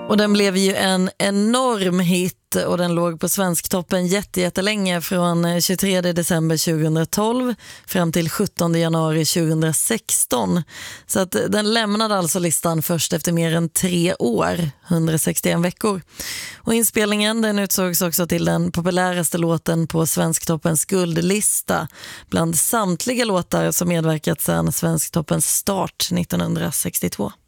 Och den blev ju en enorm hit och den låg på Svensktoppen jättelänge från 23 december 2012 fram till 17 januari 2016. Så att den lämnade alltså listan först efter mer än 3 år, 161 veckor. Och inspelningen den utsågs också till den populäraste låten på Svensktoppens guldlista bland samtliga låtar som medverkat sedan Svensktoppens start 1962.